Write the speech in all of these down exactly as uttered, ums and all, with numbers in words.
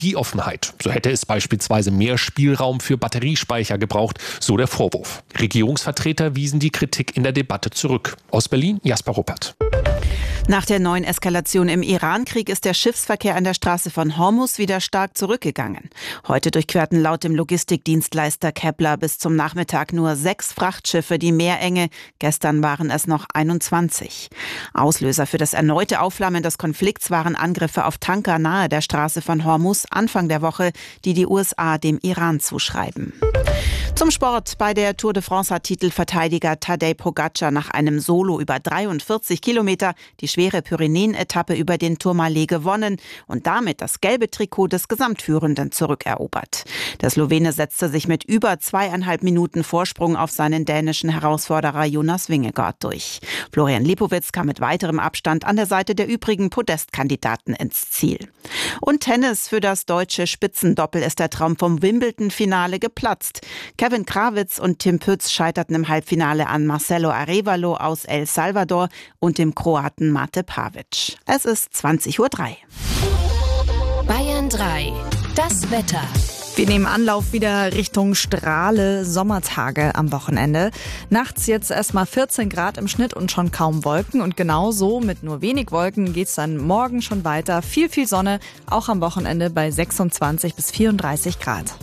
Energieoffenheit. So hätte es beispielsweise mehr Spielraum für Batteriespeicher gebraucht, so der Vorwurf. Regierungsvertreter wiesen die Kritik in der Debatte zurück. Aus Berlin, Jasper Ruppert. Nach der neuen Eskalation im Iran-Krieg ist der Schiffsverkehr an der Straße von Hormuz wieder stark zurückgegangen. Heute durchquerten laut dem Logistikdienstleister Kepler bis zum Nachmittag nur sechs Frachtschiffe die Meerenge. Gestern waren es noch einundzwanzig. Auslöser für das erneute Aufflammen des Konflikts waren Angriffe auf Tanker nahe der Straße von Hormuz Anfang der Woche, die die U S A dem Iran zuschreiben. Zum Sport. Bei der Tour de France hat Titelverteidiger Tadej Pogacar nach einem Solo über dreiundvierzig Kilometer die schwere Pyrenäen-Etappe über den Tourmalet gewonnen und damit das gelbe Trikot des Gesamtführenden zurückerobert. Der Slowene setzte sich mit über zweieinhalb Minuten Vorsprung auf seinen dänischen Herausforderer Jonas Vingegaard durch. Florian Lipowitz kam mit weiterem Abstand an der Seite der übrigen Podestkandidaten ins Ziel. Und Tennis. Für das deutsche Spitzendoppel ist der Traum vom Wimbledon-Finale geplatzt. Kevin Krawitz und Tim Pütz scheiterten im Halbfinale an Marcelo Arévalo aus El Salvador und dem Kroaten Mate Pavic. Es ist zwanzig Uhr drei. Bayern drei. Das Wetter. Wir nehmen Anlauf wieder Richtung strahle Sommertage am Wochenende. Nachts jetzt erstmal vierzehn Grad im Schnitt und schon kaum Wolken. Und genauso mit nur wenig Wolken geht's dann morgen schon weiter. Viel, viel Sonne, auch am Wochenende bei sechsundzwanzig bis vierunddreißig Grad.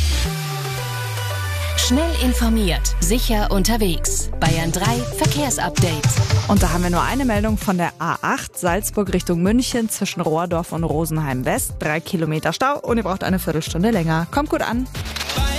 Schnell informiert, sicher unterwegs. Bayern drei Verkehrsupdate. Und da haben wir nur eine Meldung von der A acht, Salzburg Richtung München zwischen Rohrdorf und Rosenheim West. Drei Kilometer Stau und ihr braucht eine Viertelstunde länger. Kommt gut an.